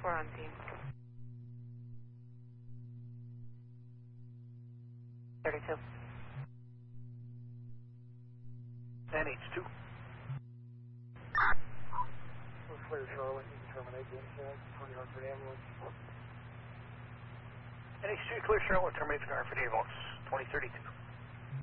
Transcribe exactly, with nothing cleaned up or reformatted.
four on team. thirty-two. N H two. Clear Charlotte, you can terminate the incident, twenty Hartford ambulance. N H two, clear Charlotte, terminate the car for the ambulance, twenty thirty-two.